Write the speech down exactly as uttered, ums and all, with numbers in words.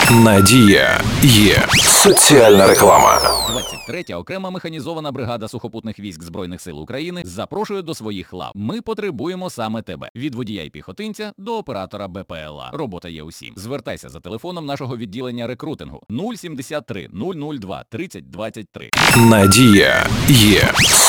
Надія є соціальна реклама. двадцять третя окрема механізована бригада сухопутних військ Збройних сил України запрошує до своїх лав. Ми потребуємо саме тебе. Від водія і піхотинця до оператора Б П Л А. Робота є усім. Звертайся за телефоном нашого відділення рекрутингу нуль сімдесят три нуль нуль два тридцять двадцять три. Надія є